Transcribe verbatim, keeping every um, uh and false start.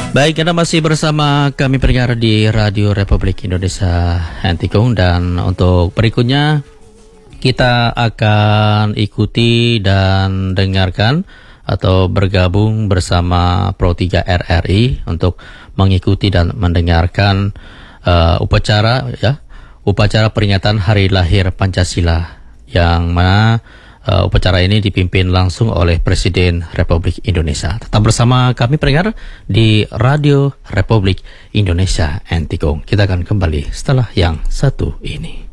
Baik, Anda masih bersama kami pendengar di Radio Republik Indonesia Antikung, dan untuk berikutnya kita akan ikuti dan dengarkan atau bergabung bersama Pro tiga R R I untuk mengikuti dan mendengarkan uh, upacara ya, upacara peringatan Hari Lahir Pancasila, yang mana Uh, upacara ini dipimpin langsung oleh Presiden Republik Indonesia. Tetap bersama kami pendengar di Radio Republik Indonesia Antikung. Kita akan kembali setelah yang satu ini.